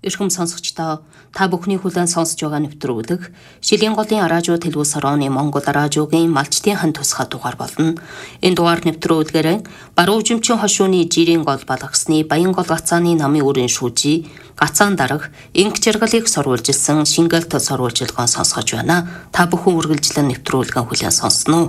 Эрхэм сонсогчдоо та бүхний хүлээн сонсож байгаа нэвтрүүлэг Шилийн голын радио Телевиз орооны Монгол радиогийн малчтын хан тусгай дугаар болно. Энэ дугаар нэвтрүүлгээр баруун жимчийн хошууны жирийн гол балгасны Баян гол гацааны намын өрийн шүүжий гацаан дарга инг жаргалыг соруулжилсан Шингэлт соруулжилгаан сонсгож байна. Та бүхэн үргэлжлэн нэвтрүүлгэн хүлээн сонсноо.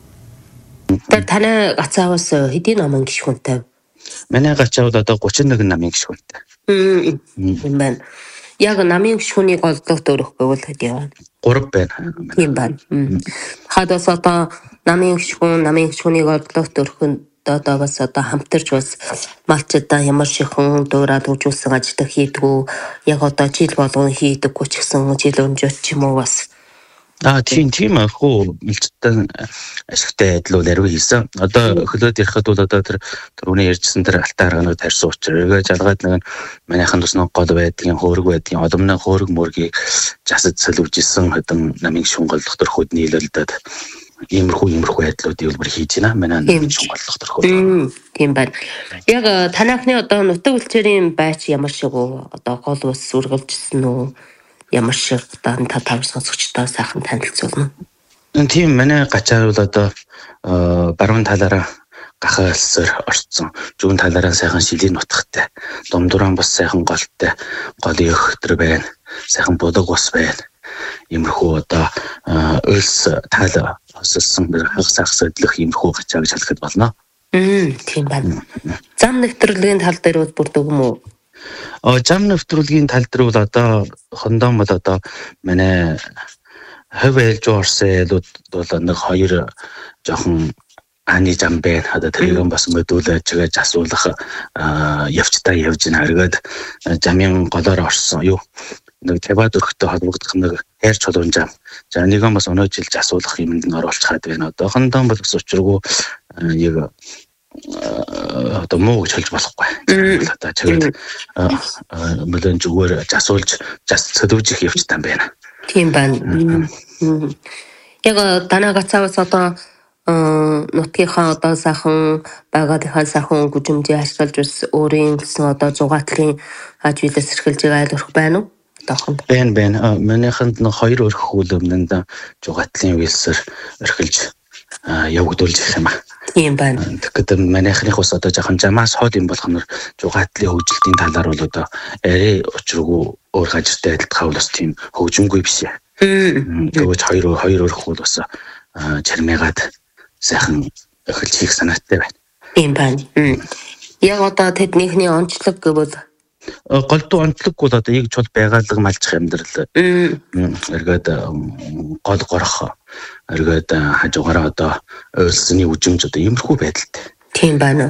Таны гацааваас хэдийн намын гишүүнтэй? Манай гацаавд одоо 31 намын гишүүнтэй. Тийм байна. Яг намын гишүүний голдлогт өрөх гэвэл хэд яваа? 3 байна. Тийм байна. Хадас одоо намын гишүүний голдлогт өрөхөнд одоо бас одоо хамтарч бас малчдаа ямар шихэн дуурайд үжүүлсэн ажил хийдгүү, яг одоо жил болгон хийдэггүй ч гэсэн жил өнжөт ч юм уу бас. Тийм ахуу мэлчтэн ашигтай адил ариу хийсэн. Одоо хөлөөд ярихад бол одоо тэр түрүүний ярьжсэн тэр алтаар гаргад тарьсан учраас жалгаад нэг манайхан тусны гол байдгийн хөөрөг байдгийн одомны хөөрөг мөргийг жасад солиулжсэн хэдэн намын шунгал дотор хөдний хэлэлдэд иймэрхүү байдлуудыг үлбэр хийж байна. Манай намын шунгал дотор хөөрөг. Тийм байна. Яг танахны одоо нутаг үлчээрийн байч ямар шиг одоо гол ус үргэлжсэн үү? Ямар шиг одоо та сонсогчдоо сайхан танилцуулна. Тийм манай гачаар бол одоо баруун талаараа гахаалсаар орцсон. Зүүн талаараа сайхан шилийн нутагтай. Думдурaan бас сайхан голтой. Голын өхтөр байна. Сайхан будаг ус байна. Иймэрхүү одоо өлс тал осолсон хагас өдлөх иймэрхүү гачаа гэж хэлэхэд болно. Тийм байна. Зам нэвтрүүлгийн тал дээр бүрдэг юм уу? Зам нэвтрүүлгийн тал дээр бол одоо хондоо бол одоо манай хувь ээлж орсон ээлүүд бол нэг 2 жоохон ани зам байна. Одоо тэрийг бас мөдүүлж чигэж асуулах явцтай явж байна. Эргээд замын голоор орсон юу нэг таваад өрхтөй холбогдох нэг хайр чулуун зам. За нэг нь бас өнөө жилж асуулах юмд нь оруулж хаад байна. Одоо хондоо бол бас учиргүй яг одоо муу гэж хэлж болохгүй. Одоо чигээр мөлөн зүгээр асуулж цөлөвжих явцтай байна. Тийм байна. Яг танаа гацаавас одоо нутгийнхаа одоо сайхан байгaalынхаа сайхан гүжимжээ ашиглаж бас өөрийн гэсэн одоо зугаатлын аж үйлээс эрхэлж байгаа айл өрх байна уу? Байна. Манайханд 2 өрх үйл өмнөнд зугаатлын үйлсээр эрхэлж явагдуулж их юм аа. Тийм байна. Тэгэхээр манайхных ус одоо жоохон жамаас хол юм болох нь зугаатлын хөгжилтийн талаар бол одоо арай учиргүй өөр газартай адилхан бас тийм хөгжимгүй биш. Тэгвэл 2 өрх бол бас чармайгаад сайхан эхэлж хийх санаатай байна. Тийм байна. Яг одоо тэднийхний онцлог гэвэл голдуу онцлог бол одоо яг чул байгаалга малжих амьдрал. Эргээд гол горох эргээд хажуугаараа одоо ойлсны үжимж одоо иймэрхүү байдалтай. Тийм байна.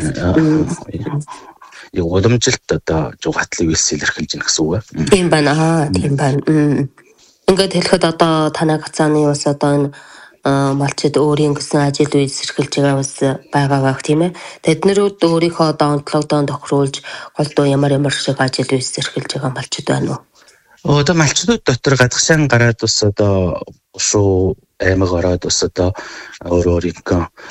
Яг уламжилт одоо зугаатлын үйлсэл эрхэлж ийн гэсэн үг. Тийм байна. Тийм байна. Ингээд хэлэхэд одоо танаа гацааны бас одоо малчид өөрийн гэсэн ажил үйлс эрхэлж байгаа бас байгаа байх тийм ээ. Тэднэрүүд өөрийнхөө одоо онцлогдоо тохируулж голдуу ямар шиг ажил үйлс эрхэлж байгаа малчид байна уу? Одоо малчдууд дотор гадагшаан гараад бас одоо шуу аймаг ороод бас одоо өөрийнхөө